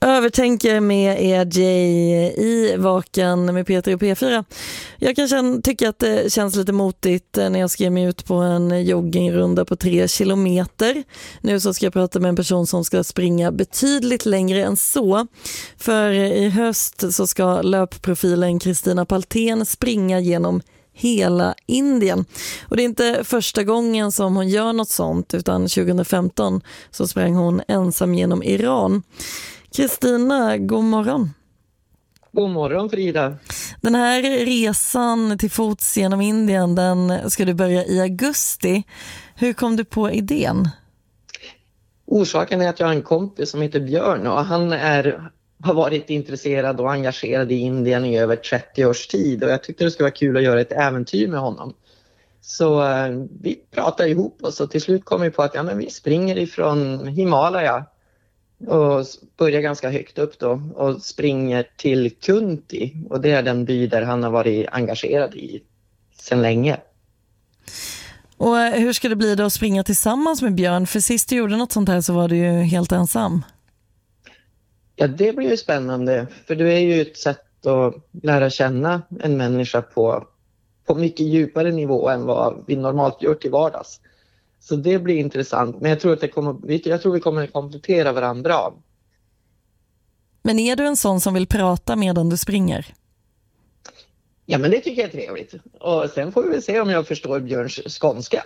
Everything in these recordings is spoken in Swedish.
Övertänker med EJ i Vaken med Peter och P4. Jag kan tycka att det känns lite motigt när jag ska mig ut på en joggingrunda på 3 kilometer. Nu så ska jag prata med en person som ska springa betydligt längre än så. För i höst så ska löpprofilen Kristina Paltén springa genom hela Indien. Och det är inte första gången som hon gör något sånt, utan 2015 så sprang hon ensam genom Iran. Kristina, god morgon. God morgon Frida. Den här resan till fots genom Indien, den ska du börja i augusti. Hur kom du på idén? Orsaken är att jag har en kompis som heter Björn och han har varit intresserad och engagerad i Indien i över 30 års tid och jag tyckte det skulle vara kul att göra ett äventyr med honom. Så vi pratade ihop oss och till slut kom vi på att vi springer ifrån Himalaya och börjar ganska högt upp då och springer till Kunti och det är den by där han har varit engagerad i sedan länge. Och hur ska det bli då att springa tillsammans med Björn? För sist du gjorde något sånt här så var du ju helt ensam. Ja, det blir ju spännande för det är ju ett sätt att lära känna en människa på mycket djupare nivå än vad vi normalt gör till vardags. Så det blir intressant, men jag tror vi kommer att komplettera varandra bra. Men är du en sån som vill prata medan du springer? Ja, men det tycker jag är trevligt. Och sen får vi väl se om jag förstår Björns skånska.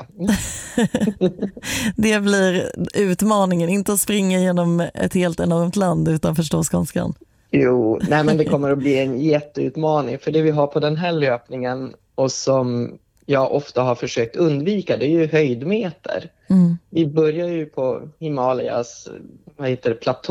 Det blir utmaningen, inte att springa genom ett helt enormt land utan förstå skånskan. Jo, men det kommer att bli en jätteutmaning. För det vi har på den här löpningen och som jag ofta har försökt undvika, det är ju höjdmeter. Vi börjar ju på Himalayas platå.